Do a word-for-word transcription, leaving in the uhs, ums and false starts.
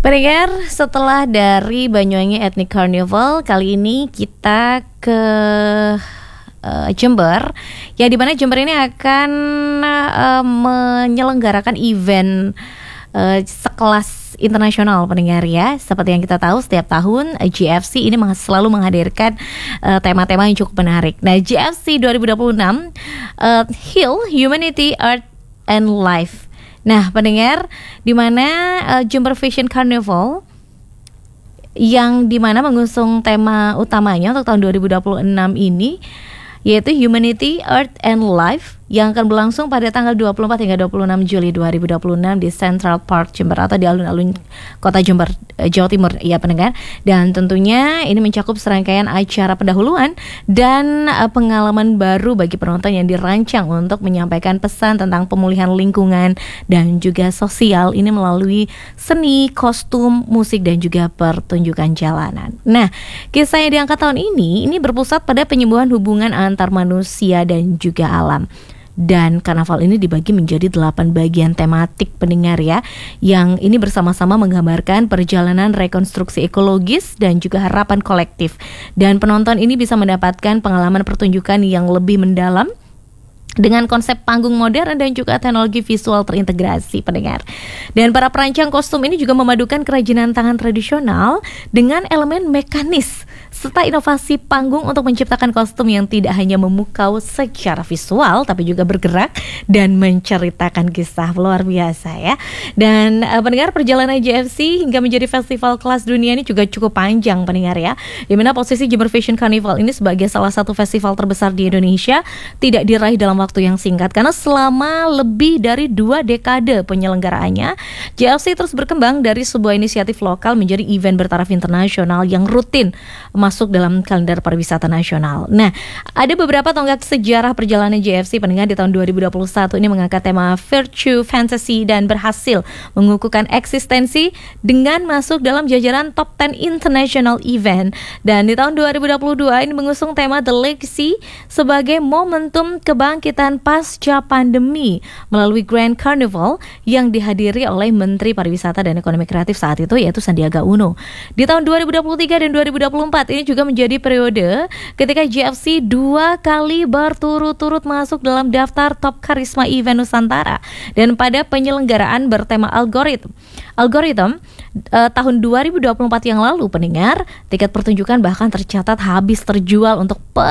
Pendengar, setelah dari Banyuwangi Ethnic Carnival, kali ini kita ke uh, Jember, ya di mana Jember ini akan uh, menyelenggarakan event uh, sekelas internasional, pendengar ya. Seperti yang kita tahu, setiap tahun G F C ini selalu menghadirkan uh, tema-tema yang cukup menarik. Nah, G F C dua ribu dua puluh enam uh, Heal, Humanity, Art, and Life. Nah, pendengar, di mana uh, Jember Fashion Carnival yang di mana mengusung tema utamanya untuk tahun dua ribu dua puluh enam ini yaitu Humanity, Art, and Life, yang akan berlangsung pada tanggal dua puluh empat hingga dua puluh enam Juli dua ribu dua puluh enam di Central Park Jember atau di alun-alun Kota Jember, Jawa Timur, ya pendengar. Dan tentunya ini mencakup serangkaian acara pendahuluan dan uh, pengalaman baru bagi penonton yang dirancang untuk menyampaikan pesan tentang pemulihan lingkungan dan juga sosial ini melalui seni, kostum, musik, dan juga pertunjukan jalanan. Nah, kisah yang diangkat tahun ini ini berpusat pada penyembuhan hubungan antar manusia dan juga alam. Dan karnaval ini dibagi menjadi delapan bagian tematik, pendengar ya, yang ini bersama-sama menggambarkan perjalanan rekonstruksi ekologis dan juga harapan kolektif. Dan penonton ini bisa mendapatkan pengalaman pertunjukan yang lebih mendalam dengan konsep panggung modern dan juga teknologi visual terintegrasi, pendengar. Dan para perancang kostum ini juga memadukan kerajinan tangan tradisional dengan elemen mekanis serta inovasi panggung untuk menciptakan kostum yang tidak hanya memukau secara visual tapi juga bergerak dan menceritakan kisah. Luar biasa ya. Dan uh, pendengar, perjalanan G F C hingga menjadi festival kelas dunia ini juga cukup panjang, pendengar ya. Di mana posisi Jember Fashion Carnival ini sebagai salah satu festival terbesar di Indonesia tidak diraih dalam waktu yang singkat, karena selama lebih dari dua dekade penyelenggaraannya, G F C terus berkembang dari sebuah inisiatif lokal menjadi event bertaraf internasional yang rutin masuk dalam kalender pariwisata nasional. Nah, ada beberapa tonggak sejarah perjalanan G F C, pendengar. Di tahun dua ribu dua puluh satu ini mengangkat tema Virtue Fantasy dan berhasil mengukuhkan eksistensi dengan masuk dalam jajaran top sepuluh international event. Dan di tahun dua ribu dua puluh dua ini mengusung tema The Legacy sebagai momentum kebangkitan pasca pandemi melalui Grand Carnival yang dihadiri oleh Menteri Pariwisata dan Ekonomi Kreatif saat itu, yaitu Sandiaga Uno. Di tahun dua ribu dua puluh tiga dan dua ribu dua puluh empat ini juga menjadi periode ketika G F C dua kali berturut-turut masuk dalam daftar top karisma event Nusantara. Dan pada penyelenggaraan bertema algoritma algoritma uh, tahun dua ribu dua puluh empat yang lalu, pendengar, tiket pertunjukan bahkan tercatat habis terjual untuk